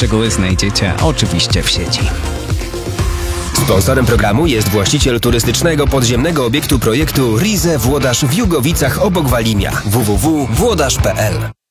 Szczegóły znajdziecie oczywiście w sieci. Sponsorem programu jest właściciel turystycznego podziemnego obiektu projektu Rize Włodarz w Jugowicach obok Walimia. www.włodarz.pl